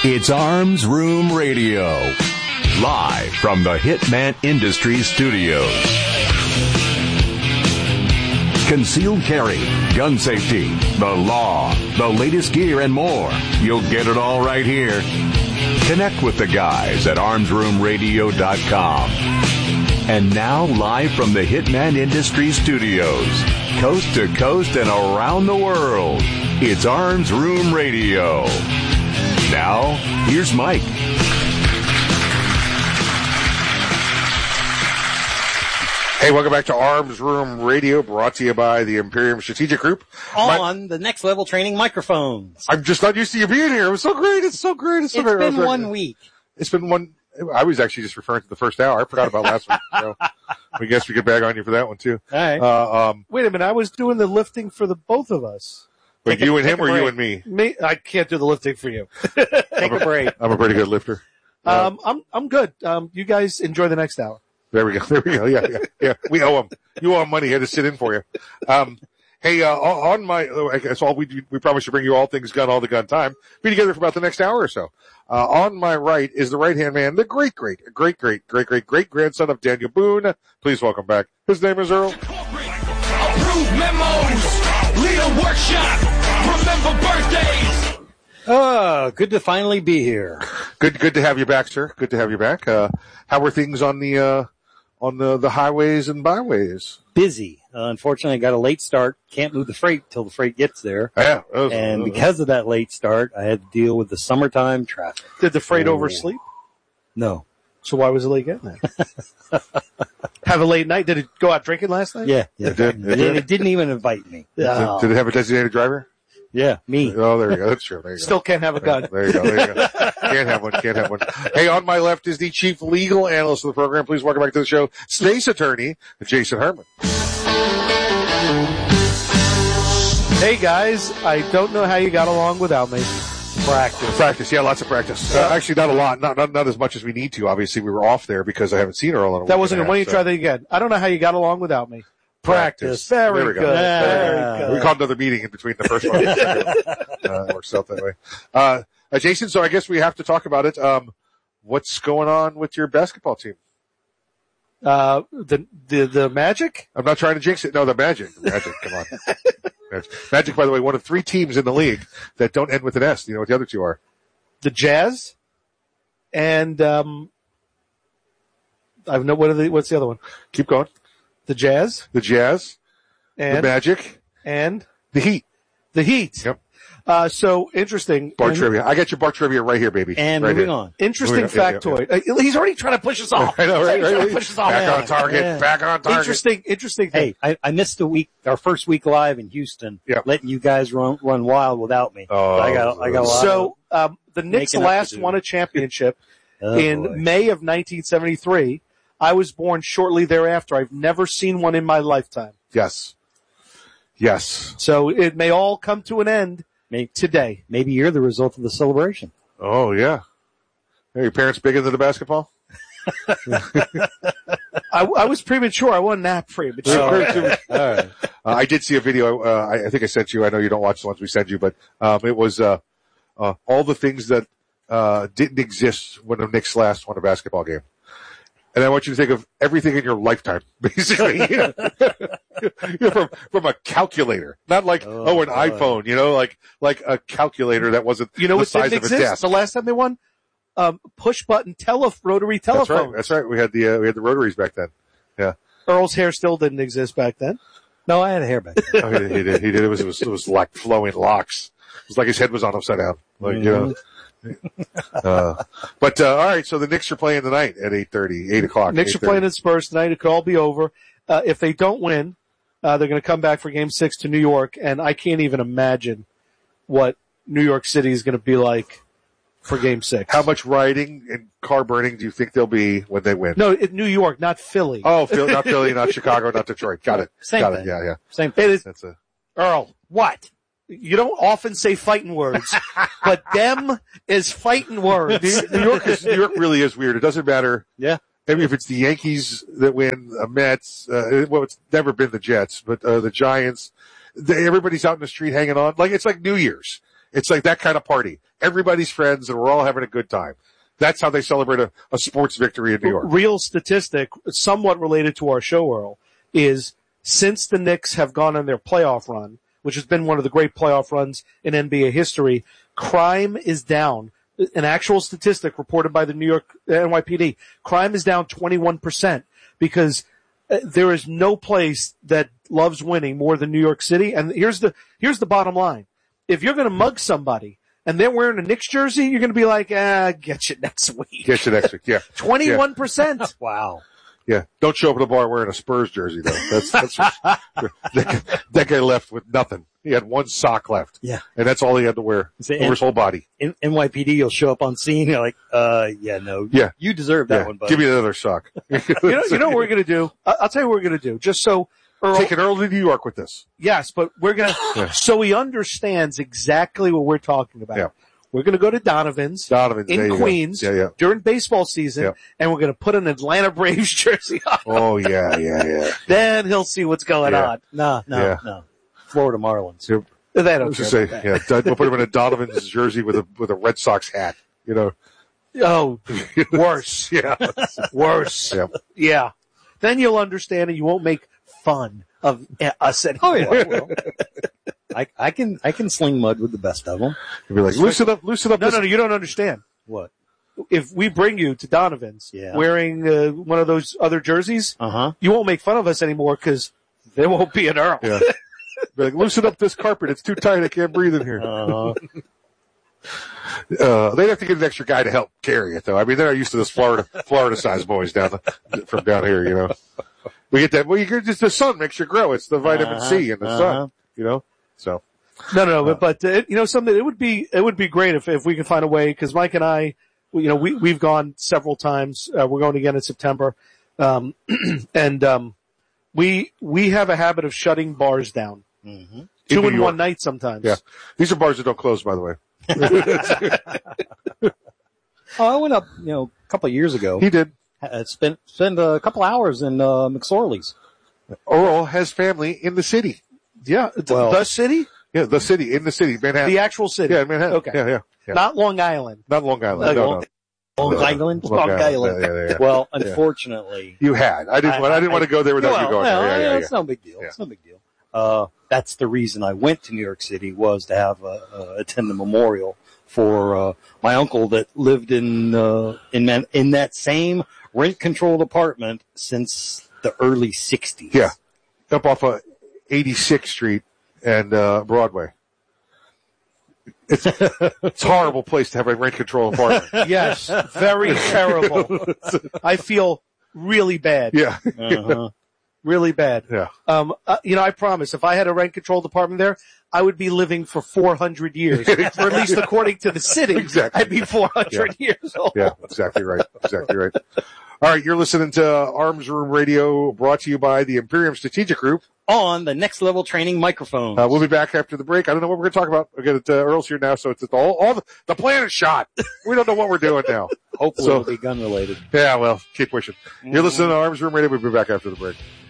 It's Arms Room Radio, live from the Hitman Industries studios. Concealed carry, gun safety, the law, the latest gear, and more. You'll get it all right here. Connect with the guys at armsroomradio.com. And now, live from the Hitman Industries studios, coast to coast and around the world, it's Arms Room Radio. Now, here's Mike. Hey, welcome back to Arms Room Radio, brought to you by the Imperium Strategic Group. On the Next Level Training microphones. I'm just not used to you being here. It was so great. It's so great. It's been 1 week. It's been one. I was actually just referring to the first hour. I forgot about last week. So we guess we could bag on you for that one too. All right. Wait a minute. I was doing the lifting for the both of us. But you and him or you and me? Me, I can't do the lifting for you. Take a break. I'm a pretty good lifter. I'm good. You guys enjoy the next hour. There we go. Yeah. We owe him. You owe him money. He had to sit in for you. Hey, on my, I guess we promise to bring you all things gun, all the gun time. Be together for about the next hour or so. On my right is the right-hand man, the great grandson of Daniel Boone. Please welcome back. His name is Earl. Approve memos. Lead a workshop. Remember birthdays. Good to finally be here. Good to have you back, sir. Good to have you back. How were things on the highways and byways? Busy. Unfortunately, I got a late start. Can't move the freight till the freight gets there. Yeah. Because of that late start, I had to deal with the summertime traffic. Did the freight oversleep? No. So why was it late getting there? Have a late night? Did it go out drinking last night? Yeah. It did. It didn't even invite me. Did it have a designated driver? Yeah, me. Oh, there you go. That's true. There you go. Still can't have a gun. There you go. Can't have one. Hey, on my left is the chief legal analyst of the program. Please welcome back to the show, State's Attorney, Jason Herman. Hey guys, I don't know how you got along without me. Practice. Yeah, lots of practice. Actually, not a lot. Not as much as we need to. Obviously, we were off there because I haven't seen Earl in a week. That wasn't. Why don't you try that again? I don't know how you got along without me. Practice. Very There we good. go. Very good. We called another meeting in between the first one. Works out that way. Jason, so I guess we have to talk about it. What's going on with your basketball team? The Magic? I'm not trying to jinx it. No, the Magic. Come on. Magic, by the way, one of 3 teams in the league that don't end with an S. You know what the other 2 are? The Jazz, and I know what's the other one? Keep going. The Jazz, the and Magic, and the Heat. The Heat. Yep. So interesting. Bar trivia. I got your bar trivia right here, baby. And right moving here. on. Interesting factoid. He's already trying to push us off. I know, right? He's trying to push us off. Back on target. Yeah. Back on target. Interesting thing. Hey, I missed our first week live in Houston, Yeah. letting you guys run wild without me. Oh. I got a lot. So the Knicks making up last to do. won a championship Oh, in boy. May of 1973. I was born shortly thereafter. I've never seen one in my lifetime. Yes. So it may all come to an end today. Maybe you're the result of the celebration. Oh, yeah. Are your parents big into the basketball? I was premature. I wasn't that premature. All right. I did see a video. I think I sent you. I know you don't watch the ones we send you, but it was all the things that didn't exist when the Knicks last won a basketball game. And I want you to think of everything in your lifetime, basically. From a calculator, not like an iPhone. Like a calculator that wasn't the what size didn't of a exist desk. the last time they won? Push button rotary telephone. That's right. We had the rotaries back then. Yeah. Earl's hair still didn't exist back then. No, I had a hair back then. Oh, he did. It was like flowing locks. It was like his head was on upside down. But all right. So the Knicks are playing tonight at 8:30, 8 o'clock. Knicks are playing at Spurs tonight. It could all be over. If they don't win, they're going to come back for Game 6 to New York, and I can't even imagine what New York City is going to be like for Game 6. How much rioting and car burning do you think there'll be when they win? No, New York, not Philly. Oh, not Philly, not Chicago, not Detroit. Got it. Same Got thing. it. Yeah. Same. That's Earl, what? You don't often say fighting words, but them is fighting words. New York really is weird. It doesn't matter. Yeah. I mean, if it's the Yankees that win, Mets, it's never been the Jets, but the Giants, everybody's out in the street hanging on. Like, it's like New Year's. It's like that kind of party. Everybody's friends and we're all having a good time. That's how they celebrate a sports victory in New York. Real statistic, somewhat related to our show, Earl, is since the Knicks have gone on their playoff run, which has been one of the great playoff runs in NBA history, crime is down. An actual statistic reported by the New York NYPD, crime is down 21% because there is no place that loves winning more than New York City. And here's the bottom line. If you're going to mug somebody and they're wearing a Knicks jersey, you're going to be like, get you next week. Get you next week. Yeah. 21%. Wow. Yeah. Don't show up at the bar wearing a Spurs jersey though. That's that guy left with nothing. He had one sock left. Yeah. And that's all he had to wear over his whole body. In NYPD, you'll show up on scene. You're like, no. Yeah. You deserve that one, buddy. Give me another sock. You know what we're going to do? I'll tell you what we're going to do. Just so Earl. Taking Earl to New York with this. Yes, but we're going to, so he understands exactly what we're talking about. Yeah. We're going to go to Donovan's in Queens during baseball season, and we're going to put an Atlanta Braves jersey on. Oh, yeah. Then he'll see what's going on. No. Florida Marlins. Yeah. They don't care about that. We'll put him in a Donovan's jersey with a Red Sox hat, you know. Oh, worse. Yeah. Worse. Yeah. Yeah. Then you'll understand and you won't make fun of us anymore. Oh, yeah. Well, I can sling mud with the best of them. You'll be like, loosen up. No, you don't understand. What? If we bring you to Donovan's wearing one of those other jerseys, you won't make fun of us anymore because there won't be an Earl. Yeah. Be like, loosen up this carpet. It's too tight. I can't breathe in here. They'd have to get an extra guy to help carry it, though. I mean, they're not used to this Florida-sized boys from down here, you know. We get that. Well, just the sun makes you grow. It's the vitamin C in the sun, you know. So. No, but something. It would be great if we could find a way because Mike and I, we've gone several times. We're going again in September, and we have a habit of shutting bars down. Mm-hmm. 2 in 1 night sometimes. Yeah. These are bars that don't close, by the way. I went up, a couple of years ago. He did. Spent a couple hours in McSorley's. Earl has family in the city. Yeah. The city? Yeah, the city, in the city, Manhattan. The actual city. Yeah, Manhattan. Okay. Yeah. Not Long Island. Not Long Island. No. Long Island? Long Island. Yeah. Well, unfortunately. You had. I didn't want to go there without you going there. It's no big deal. Yeah. It's no big deal. That's the reason I went to New York City was to have attend the memorial for my uncle that lived in that same rent-controlled apartment since the early 60s. Yeah, up off of 86th Street and Broadway. It's a horrible place to have a rent-controlled apartment. Yes, very terrible. I feel really bad. Yeah. Really bad. Yeah. I promise if I had a rent-controlled apartment there, I would be living for 400 years. Or at least according to the city, exactly. I'd be 400 years old. Yeah, exactly right. All right, you're listening to Arms Room Radio, brought to you by the Imperium Strategic Group. On the Next Level Training microphone. We'll be back after the break. I don't know what we're going to talk about. Again, Earl's here now, so it's all the plan is shot. We don't know what we're doing now. Hopefully it'll be gun related. Yeah, well, keep wishing. You're listening to Arms Room Radio. We'll be back after the break.